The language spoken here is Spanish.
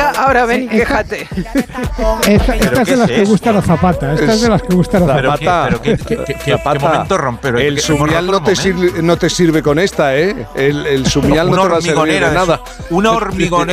ahora ven y quéjate. Esta es de las que gusta la Zapata. Esta es de las que gusta la Zapata. ¿Qué momento romper? El Sumial no te sirve con esta, ¿eh? El Sumial no te va a servir de nada. Una hormigonera